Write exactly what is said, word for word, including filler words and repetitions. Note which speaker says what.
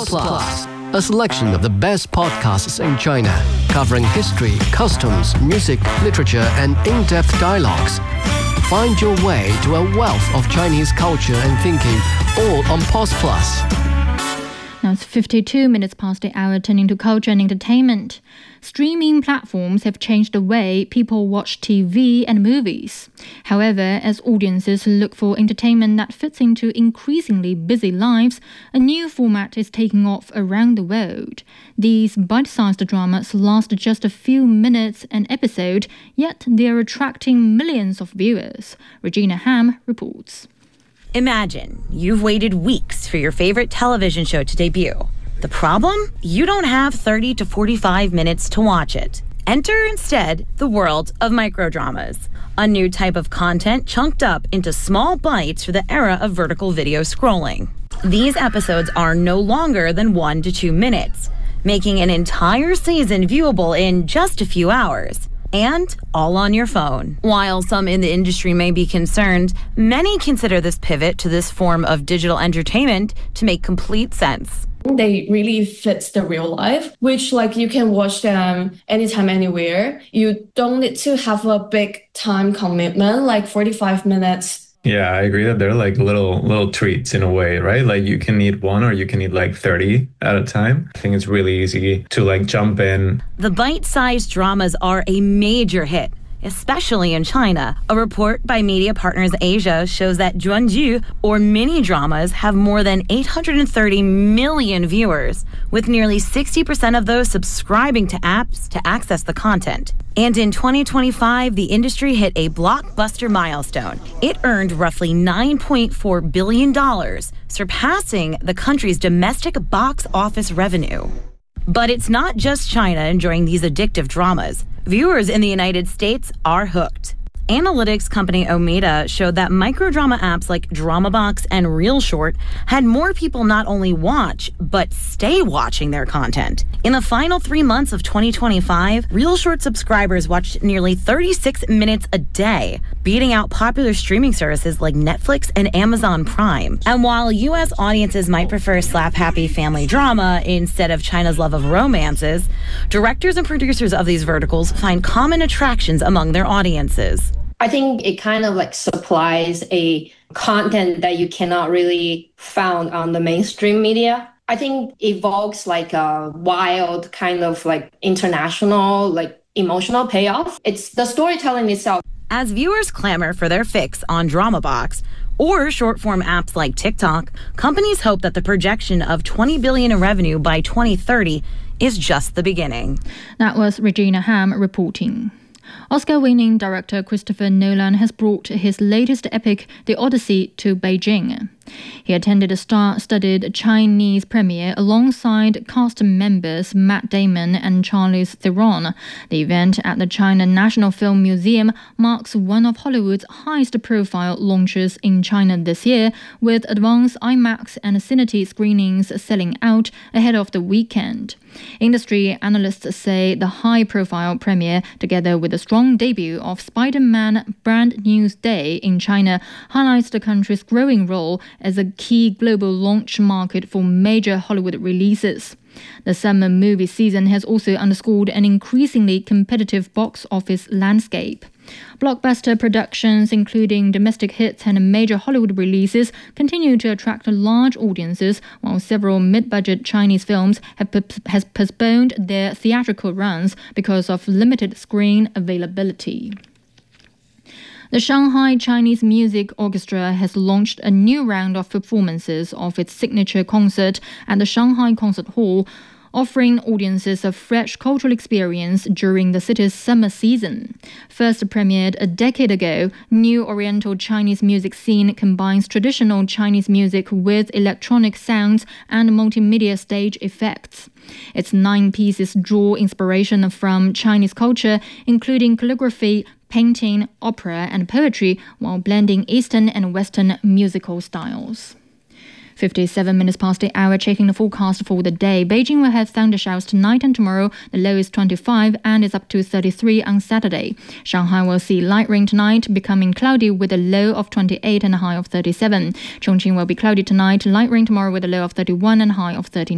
Speaker 1: Plus, a selection of the best podcasts in China, covering history, customs, music, literature, and in-depth dialogues. Find your way to a wealth of Chinese culture and thinking, all on Pause Plus.
Speaker 2: Now it's fifty-two minutes past the hour, turning to culture and entertainment. Streaming platforms have changed the way people watch T V and movies. However, as audiences look for entertainment that fits into increasingly busy lives, a new format is taking off around the world. These bite-sized dramas last just a few minutes an episode, yet they are attracting millions of viewers. Regina Ham reports.
Speaker 3: Imagine you've waited weeks for your favorite television show to debut. The problem? You don't have thirty to forty-five minutes to watch it. Enter instead the world of microdramas, a new type of content chunked up into small bites for the era of vertical video scrolling. These episodes are no longer than one to two minutes, making an entire season viewable in just a few hours. And all on your phone. While some in the industry may be concerned, many consider this pivot to this form of digital entertainment to make complete sense.
Speaker 4: They really fit the real life, which like you can watch them anytime, anywhere. You don't need to have a big time commitment, like forty-five minutes.
Speaker 5: Yeah, I agree that they're like little little treats in a way, right? Like you can eat one or you can eat like thirty at a time. I think it's really easy to like jump in.
Speaker 3: The bite-sized dramas are a major hit, especially in China. A report by Media Partners Asia shows that Zhuanju, or mini dramas, have more than eight hundred thirty million viewers, with nearly sixty percent of those subscribing to apps to access the content. And in twenty twenty-five, the industry hit a blockbuster milestone. It earned roughly nine point four billion dollars, surpassing the country's domestic box office revenue. But it's not just China enjoying these addictive dramas. Viewers in the United States are hooked. Analytics company Omeda showed that microdrama apps like DramaBox and ReelShort had more people not only watch, but stay watching their content. In the final three months of twenty twenty-five, ReelShort subscribers watched nearly thirty-six minutes a day, beating out popular streaming services like Netflix and Amazon Prime. And while U S audiences might prefer slap-happy family drama instead of China's love of romances, directors and producers of these verticals find common attractions among their audiences.
Speaker 6: I think it kind of like supplies a content that you cannot really found on the mainstream media. I think evokes like a wild kind of like international, like emotional payoff. It's the storytelling itself.
Speaker 3: As viewers clamor for their fix on DramaBox or short-form apps like TikTok, companies hope that the projection of twenty billion dollars in revenue by twenty thirty is just the beginning.
Speaker 2: That was Regina Ham reporting. Oscar-winning director Christopher Nolan has brought his latest epic, The Odyssey, to Beijing. He attended a star-studded Chinese premiere alongside cast members Matt Damon and Charlize Theron. The event at the China National Film Museum marks one of Hollywood's highest-profile launches in China this year, with advanced IMAX and Cinity screenings selling out ahead of the weekend. Industry analysts say the high-profile premiere, together with the strong debut of Spider-Man Brand New Day in China, highlights the country's growing role as a key global launch market for major Hollywood releases. The summer movie season has also underscored an increasingly competitive box office landscape. Blockbuster productions, including domestic hits and major Hollywood releases, continue to attract large audiences, while several mid-budget Chinese films have has postponed their theatrical runs because of limited screen availability. The Shanghai Chinese Music Orchestra has launched a new round of performances of its signature concert at the Shanghai Concert Hall, offering audiences a fresh cultural experience during the city's summer season. First premiered a decade ago, New Oriental Chinese music scene combines traditional Chinese music with electronic sounds and multimedia stage effects. Its nine pieces draw inspiration from Chinese culture, including calligraphy, painting, opera, and poetry, while blending Eastern and Western musical styles. fifty-seven minutes past the hour, checking the forecast for the day. Beijing will have thunder showers tonight and tomorrow. The low is twenty-five and is up to thirty-three on Saturday. Shanghai will see light rain tonight, becoming cloudy with a low of twenty-eight and a high of thirty-seven. Chongqing will be cloudy tonight, light rain tomorrow with a low of thirty-one and high of thirty-nine.